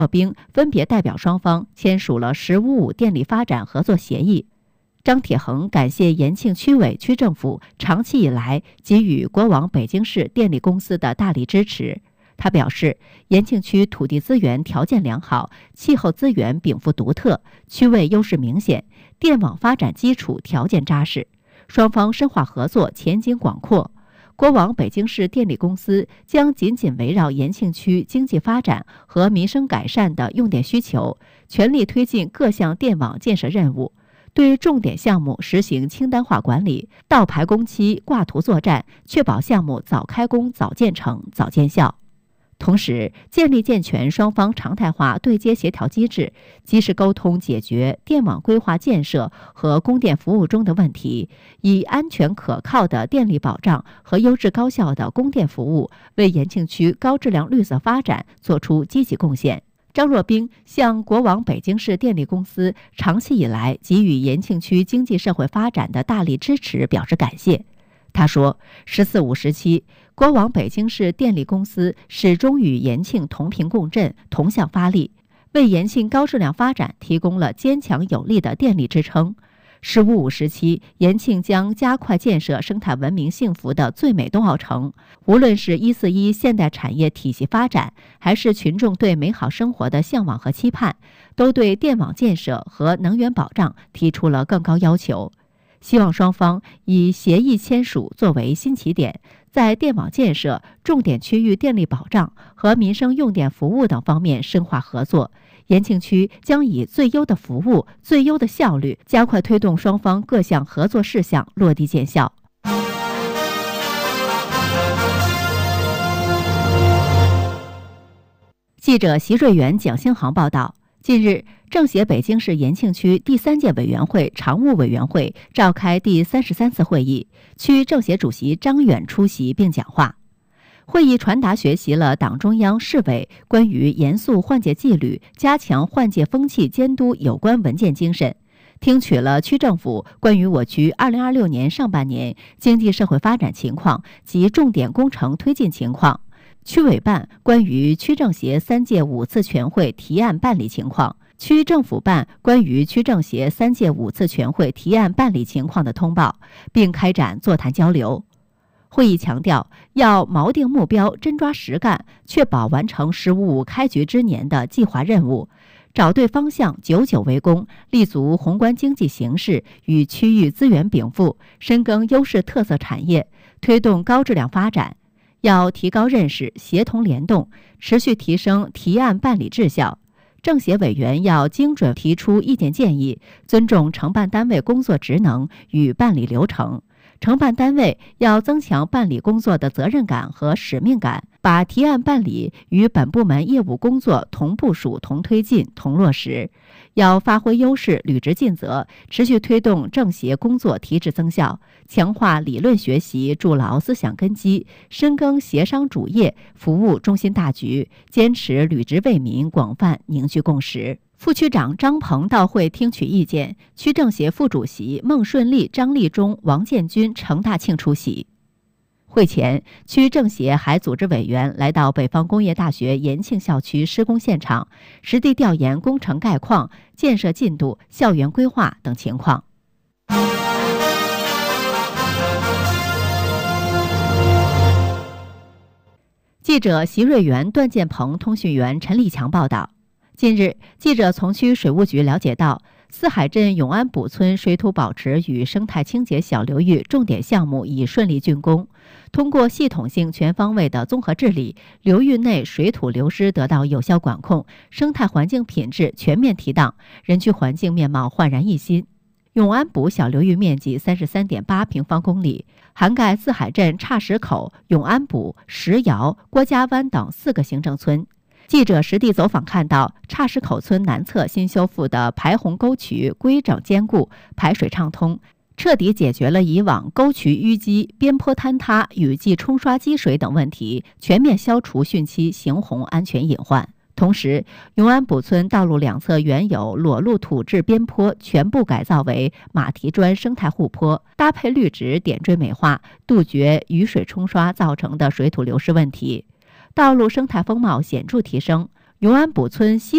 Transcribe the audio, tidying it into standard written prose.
若冰分别代表双方签署了“10+55”电力发展合作协议。张铁恒感谢延庆区委区政府长期以来给予国网北京市电力公司的大力支持。他表示，延庆区土地资源条件良好，气候资源禀赋独特，区位优势明显，电网发展基础条件扎实，双方深化合作前景广阔。国网北京市电力公司将紧紧围绕延庆区经济发展和民生改善的用电需求，全力推进各项电网建设任务。对重点项目实行清单化管理，到排工期挂图作战，确保项目早开工、早建成、早见效。同时，建立健全双方常态化对接协调机制，及时沟通解决电网规划建设和供电服务中的问题，以安全可靠的电力保障和优质高效的供电服务，为延庆区高质量绿色发展作出积极贡献。张若冰向国网北京市电力公司长期以来给予延庆区经济社会发展的大力支持表示感谢。他说，“14+5”时期，国网北京市电力公司始终与延庆同频共振、同向发力，为延庆高质量发展提供了坚强有力的电力支撑。“15+5”时期，延庆将加快建设生态文明幸福的最美冬奥城。无论是141现代产业体系发展，还是群众对美好生活的向往和期盼，都对电网建设和能源保障提出了更高要求。希望双方以协议签署作为新起点，在电网建设、重点区域电力保障和民生用电服务等方面深化合作。延庆区将以最优的服务、最优的效率，加快推动双方各项合作事项落地见效。记者席瑞元、蒋兴航报道，近日，政协北京市延庆区第3届委员会常务委员会召开第33次会议，区政协主席张远出席并讲话。会议传达学习了党中央、市委关于严肃换届纪律、加强换届风气监督有关文件精神，听取了区政府关于我区2026年上半年经济社会发展情况及重点工程推进情况，区委办关于区政协3届5次全会提案办理情况，区政府办关于区政协3届5次全会提案办理情况的通报，并开展座谈交流。会议强调，要锚定目标，真抓实干，确保完成“15+5”开局之年的计划任务，找对方向，久久为功，立足宏观经济形势与区域资源禀赋，深耕优势特色产业，推动高质量发展。要提高认识，协同联动，持续提升提案办理质效。政协委员要精准提出意见建议，尊重承办单位工作职能与办理流程。承办单位要增强办理工作的责任感和使命感，把提案办理与本部门业务工作同部署、同推进、同落实。要发挥优势，履职尽责，持续推动政协工作提质增效，强化理论学习，筑牢思想根基，深耕协商主业，服务中心大局，坚持履职为民，广泛凝聚共识。副区长张鹏到会听取意见，区政协副主席孟顺利、张立忠、王建军、程大庆出席。会前，区政协还组织委员来到北方工业大学延庆校区施工现场，实地调研工程概况、建设进度、校园规划等情况。记者席瑞元、段建鹏，通讯员陈立强报道。近日，记者从区水务局了解到，四海镇永安堡村水土保持与生态清洁小流域重点项目已顺利竣工。通过系统性全方位的综合治理，流域内水土流失得到有效管控，生态环境品质全面提档，人居环境面貌焕然一新。永安堡小流域面积33.8平方公里，涵盖四海镇岔石口、永安堡、石窑、郭家湾等4个行政村。记者实地走访看到，岔石口村南侧新修复的排洪沟渠规整坚固，排水畅通，彻底解决了以往沟渠淤积、边坡坍塌、雨季冲刷积水等问题，全面消除汛期行洪安全隐患。同时，永安堡村道路两侧原有裸露土质边坡全部改造为马蹄砖生态护坡，搭配绿植点缀美化，杜绝雨水冲刷造成的水土流失问题，道路生态风貌显著提升。永安堡村西